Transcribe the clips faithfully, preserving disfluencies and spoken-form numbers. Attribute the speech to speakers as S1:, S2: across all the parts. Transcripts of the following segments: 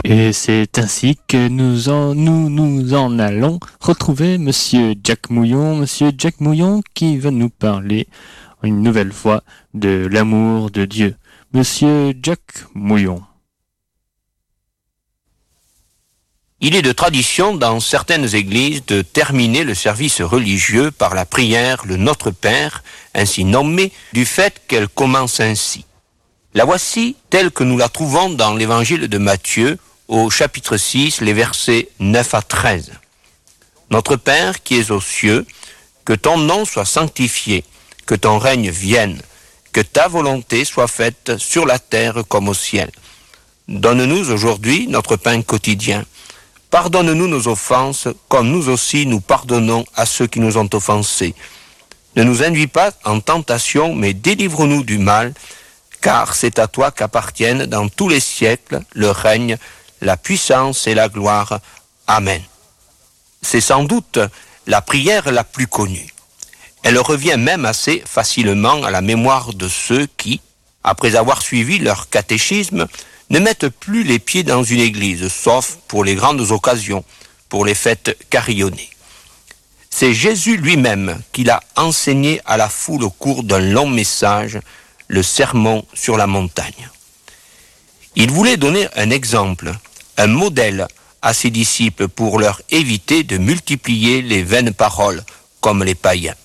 S1: Et c'est ainsi que nous en, nous, nous en allons retrouver Monsieur Jack Mouillon, Monsieur Jack Mouillon qui va nous parler une nouvelle fois de l'amour de Dieu. Monsieur Jack Mouillon.
S2: Il est de tradition dans certaines églises de terminer le service religieux par la prière le Notre Père, ainsi nommée, du fait qu'elle commence ainsi. La voici telle que nous la trouvons dans l'évangile de Matthieu, au chapitre six, les versets neuf à treize. Notre Père qui es aux cieux, que ton nom soit sanctifié, que ton règne vienne, que ta volonté soit faite sur la terre comme au ciel. Donne-nous aujourd'hui notre pain quotidien. Pardonne-nous nos offenses, comme nous aussi nous pardonnons à ceux qui nous ont offensés. Ne nous induis pas en tentation, mais délivre-nous du mal, car c'est à toi qu'appartiennent dans tous les siècles le règne, la puissance et la gloire. Amen. C'est sans doute la prière la plus connue. Elle revient même assez facilement à la mémoire de ceux qui, après avoir suivi leur catéchisme, ne mettent plus les pieds dans une église, sauf pour les grandes occasions, pour les fêtes carillonnées. C'est Jésus lui-même qui l'a enseigné à la foule au cours d'un long message, le sermon sur la montagne. Il voulait donner un exemple, un modèle à ses disciples pour leur éviter de multiplier les vaines paroles comme les païens.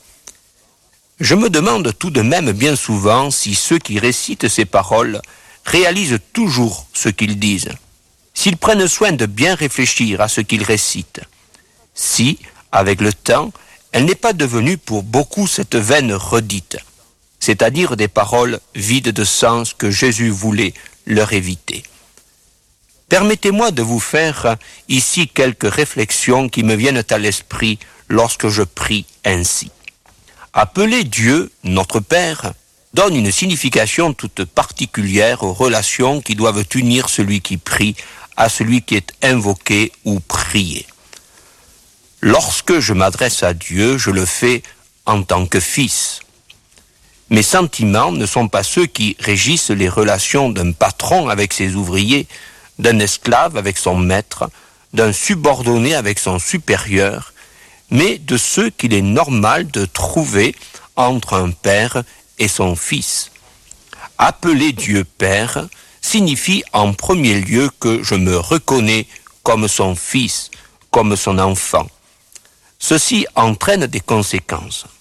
S2: Je me demande tout de même bien souvent si ceux qui récitent ces paroles réalisent toujours ce qu'ils disent, s'ils prennent soin de bien réfléchir à ce qu'ils récitent, si, avec le temps, elle n'est pas devenue pour beaucoup cette vaine redite, c'est-à-dire des paroles vides de sens que Jésus voulait leur éviter. Permettez-moi de vous faire ici quelques réflexions qui me viennent à l'esprit lorsque je prie ainsi. Appeler Dieu, notre Père, donne une signification toute particulière aux relations qui doivent unir celui qui prie à celui qui est invoqué ou prié. Lorsque je m'adresse à Dieu, je le fais en tant que fils. Mes sentiments ne sont pas ceux qui régissent les relations d'un patron avec ses ouvriers, d'un esclave avec son maître, d'un subordonné avec son supérieur, mais de ceux qu'il est normal de trouver entre un père et son fils. Appeler Dieu Père signifie en premier lieu que je me reconnais comme son fils, comme son enfant. Ceci entraîne des conséquences.